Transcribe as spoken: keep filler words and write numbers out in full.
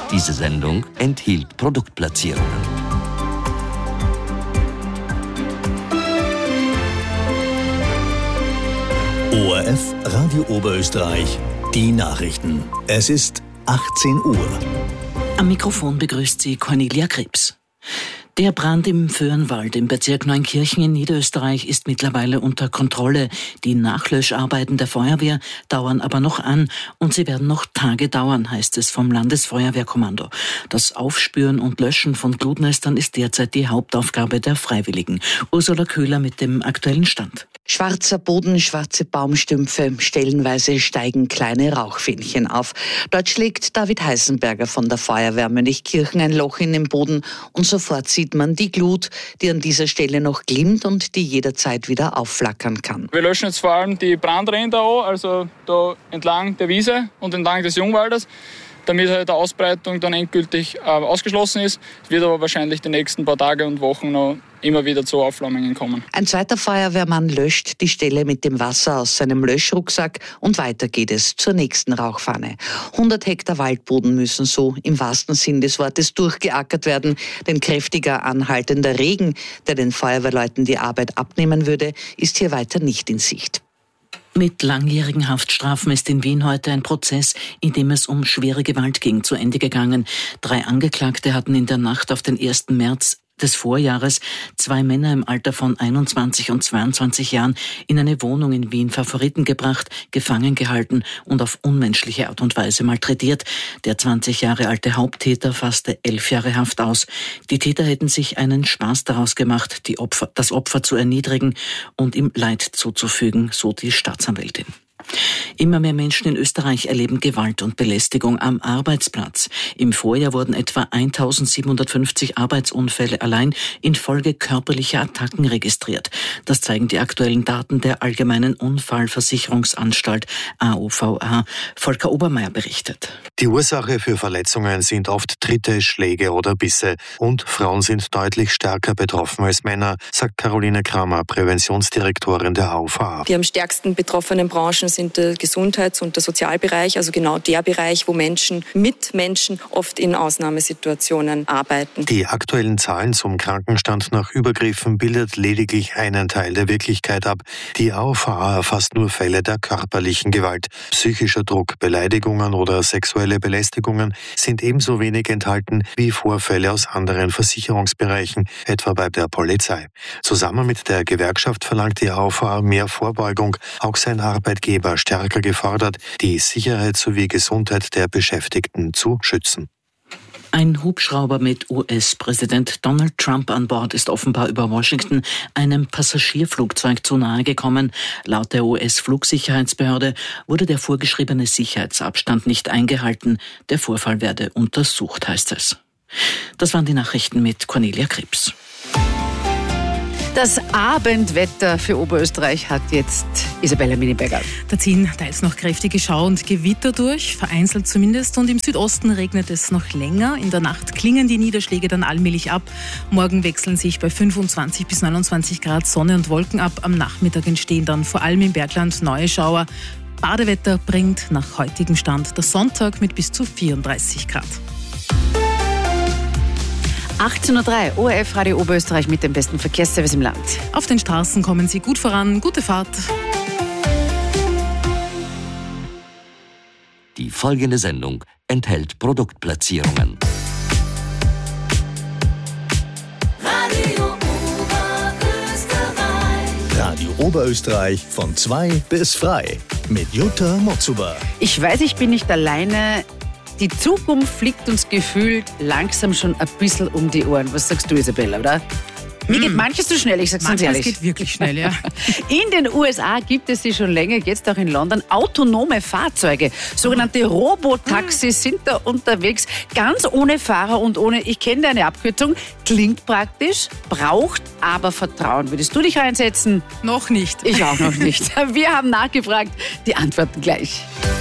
Diese Sendung enthielt Produktplatzierungen. O R F Radio Oberösterreich, die Nachrichten. Es ist achtzehn Uhr. Am Mikrofon begrüßt Sie Cornelia Krebs. Der Brand im Föhrenwald im Bezirk Neunkirchen in Niederösterreich ist mittlerweile unter Kontrolle. Die Nachlöscharbeiten der Feuerwehr dauern aber noch an und sie werden noch Tage dauern, heißt es vom Landesfeuerwehrkommando. Das Aufspüren und Löschen von Glutnestern ist derzeit die Hauptaufgabe der Freiwilligen. Ursula Köhler mit dem aktuellen Stand. Schwarzer Boden, schwarze Baumstümpfe, stellenweise steigen kleine Rauchfähnchen auf. Dort schlägt David Heisenberger von der Feuerwehr Mönchkirchen ein Loch in den Boden und sofort sieht man die Glut, die an dieser Stelle noch glimmt und die jederzeit wieder aufflackern kann. Wir löschen jetzt vor allem die Brandränder an, also da entlang der Wiese und entlang des Jungwaldes, damit halt die Ausbreitung dann endgültig äh, ausgeschlossen ist. Es wird aber wahrscheinlich die nächsten paar Tage und Wochen noch immer wieder zu Aufflammungen kommen. Ein zweiter Feuerwehrmann löscht die Stelle mit dem Wasser aus seinem Löschrucksack und weiter geht es zur nächsten Rauchfahne. hundert Hektar Waldboden müssen so im wahrsten Sinn des Wortes durchgeackert werden, denn kräftiger anhaltender Regen, der den Feuerwehrleuten die Arbeit abnehmen würde, ist hier weiter nicht in Sicht. Mit langjährigen Haftstrafen ist in Wien heute ein Prozess, in dem es um schwere Gewalt ging, zu Ende gegangen. Drei Angeklagte hatten in der Nacht auf den ersten März des Vorjahres zwei Männer im Alter von einundzwanzig und zweiundzwanzig Jahren in eine Wohnung in Wien Favoriten gebracht, gefangen gehalten und auf unmenschliche Art und Weise malträtiert. Der zwanzig Jahre alte Haupttäter fasste elf Jahre Haft aus. Die Täter hätten sich einen Spaß daraus gemacht, die Opfer, das Opfer zu erniedrigen und ihm Leid zuzufügen, so die Staatsanwältin. Immer mehr Menschen in Österreich erleben Gewalt und Belästigung am Arbeitsplatz. Im Vorjahr wurden etwa eintausendsiebenhundertfünfzig Arbeitsunfälle allein infolge körperlicher Attacken registriert. Das zeigen die aktuellen Daten der Allgemeinen Unfallversicherungsanstalt A O V A. Volker Obermeier berichtet. Die Ursache für Verletzungen sind oft Tritte, Schläge oder Bisse. Und Frauen sind deutlich stärker betroffen als Männer, sagt Caroline Kramer, Präventionsdirektorin der A O V A. Die am stärksten betroffenen Branchen sind der Gesundheits- und der Sozialbereich, also genau der Bereich, wo Menschen mit Menschen oft in Ausnahmesituationen arbeiten. Die aktuellen Zahlen zum Krankenstand nach Übergriffen bildet lediglich einen Teil der Wirklichkeit ab. Die A O V A erfasst nur Fälle der körperlichen Gewalt. Psychischer Druck, Beleidigungen oder sexuelle Belästigungen sind ebenso wenig enthalten wie Vorfälle aus anderen Versicherungsbereichen, etwa bei der Polizei. Zusammen mit der Gewerkschaft verlangt die A O V A mehr Vorbeugung. Auch sein Arbeitgeber stärker gefordert, die Sicherheit sowie Gesundheit der Beschäftigten zu schützen. Ein Hubschrauber mit U S-Präsident Donald Trump an Bord ist offenbar über Washington einem Passagierflugzeug zu nahe gekommen. Laut der U S-Flugsicherheitsbehörde wurde der vorgeschriebene Sicherheitsabstand nicht eingehalten. Der Vorfall werde untersucht, heißt es. Das waren die Nachrichten mit Cornelia Krebs. Das Abendwetter für Oberösterreich hat jetzt Isabella Miniberger. Da ziehen teils noch kräftige Schauer und Gewitter durch, vereinzelt zumindest. Und im Südosten regnet es noch länger. In der Nacht klingen die Niederschläge dann allmählich ab. Morgen wechseln sich bei fünfundzwanzig bis neunundzwanzig Grad Sonne und Wolken ab. Am Nachmittag entstehen dann vor allem im Bergland neue Schauer. Badewetter bringt nach heutigem Stand der Sonntag mit bis zu vierunddreißig Grad. achtzehn Uhr drei, O R F Radio Oberösterreich mit dem besten Verkehrsservice im Land. Auf den Straßen kommen Sie gut voran. Gute Fahrt. Die folgende Sendung enthält Produktplatzierungen. Radio Oberösterreich. Radio Oberösterreich von zwei bis frei. Mit Jutta Motzuber. Ich weiß, ich bin nicht alleine. Die Zukunft fliegt uns gefühlt langsam schon ein bisschen um die Ohren. Was sagst du, Isabella, oder? Mir geht manches zu schnell, ich sag's ganz ehrlich. Manches geht wirklich schnell, ja. In den U S A gibt es sie schon länger, jetzt auch in London, autonome Fahrzeuge. Sogenannte Robotaxis sind da unterwegs, ganz ohne Fahrer und ohne, ich kenne eine Abkürzung, klingt praktisch, braucht aber Vertrauen. Würdest du dich einsetzen? Noch nicht. Ich auch noch nicht. Wir haben nachgefragt, die Antworten gleich.